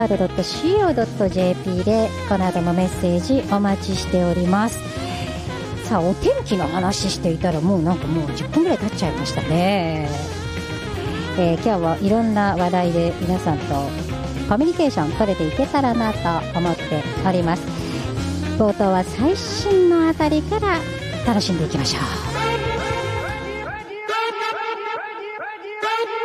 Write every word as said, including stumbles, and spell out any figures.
アールドットシーオードットジェーピー でこの後もメッセージお待ちしております。さあ、お天気の話していたらもうなんかもうじゅっぷんぐらい経っちゃいましたね。えー、今日もいろんな話題で皆さんとコミュニケーション取れていけたらなと思っております。冒頭は最新のあたりから楽しんでいきましょう。